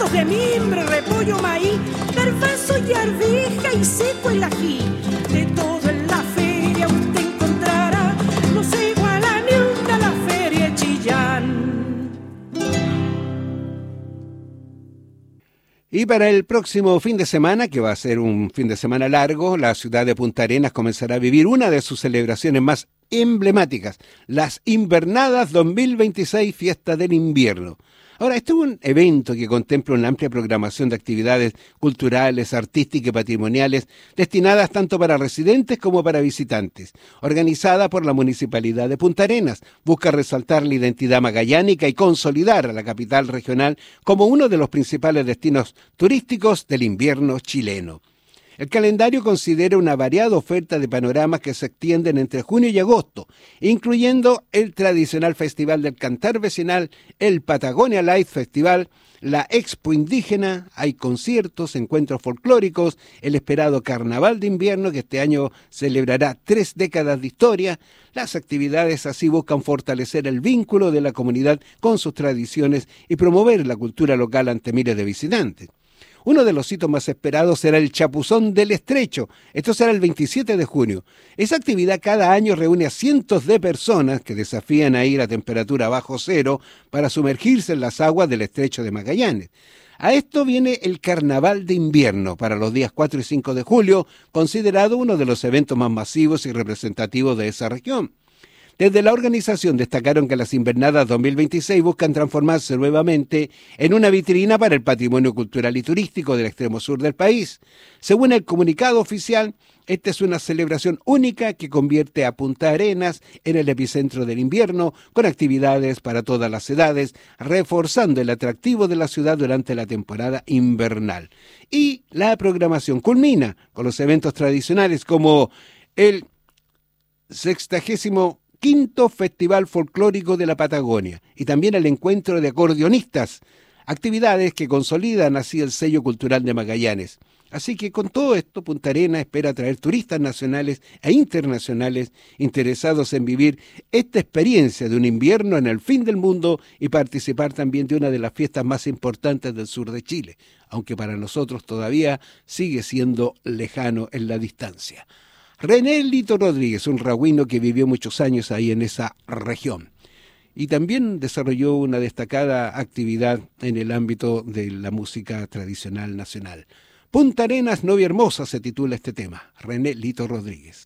arroz de mimbre, repollo, maíz, garbanzo y arveja y seco el ají. De todo en la feria usted encontrará, no se iguala ni una a la feria de Chillán. Y para el próximo fin de semana, que va a ser un fin de semana largo, la ciudad de Punta Arenas comenzará a vivir una de sus celebraciones más emblemáticas, las Invernadas 2026, Fiesta del Invierno. Ahora, este es un evento que contempla una amplia programación de actividades culturales, artísticas y patrimoniales destinadas tanto para residentes como para visitantes. Organizada por la Municipalidad de Punta Arenas, busca resaltar la identidad magallánica y consolidar a la capital regional como uno de los principales destinos turísticos del invierno chileno. El calendario considera una variada oferta de panoramas que se extienden entre junio y agosto, incluyendo el tradicional Festival del Cantar Vecinal, el Patagonia Light Festival, la Expo Indígena, hay conciertos, encuentros folclóricos, el esperado Carnaval de Invierno, que este año celebrará 3 décadas de historia. Las actividades así buscan fortalecer el vínculo de la comunidad con sus tradiciones y promover la cultura local ante miles de visitantes. Uno de los hitos más esperados será el Chapuzón del Estrecho. Esto será el 27 de junio. Esa actividad cada año reúne a cientos de personas que desafían a ir a temperatura bajo cero para sumergirse en las aguas del Estrecho de Magallanes. A esto viene el Carnaval de Invierno para los días 4 y 5 de julio, considerado uno de los eventos más masivos y representativos de esa región. Desde la organización destacaron que las Invernadas 2026 buscan transformarse nuevamente en una vitrina para el patrimonio cultural y turístico del extremo sur del país. Según el comunicado oficial, esta es una celebración única que convierte a Punta Arenas en el epicentro del invierno, con actividades para todas las edades, reforzando el atractivo de la ciudad durante la temporada invernal. Y la programación culmina con los eventos tradicionales como el 65º Festival Folclórico de la Patagonia y también el encuentro de acordeonistas, actividades que consolidan así el sello cultural de Magallanes. Así que con todo esto, Punta Arenas espera atraer turistas nacionales e internacionales interesados en vivir esta experiencia de un invierno en el fin del mundo y participar también de una de las fiestas más importantes del sur de Chile, aunque para nosotros todavía sigue siendo lejano en la distancia. René Lito Rodríguez, un ragüino que vivió muchos años ahí en esa región. Y también desarrolló una destacada actividad en el ámbito de la música tradicional nacional. Punta Arenas, novia hermosa, se titula este tema. René Lito Rodríguez.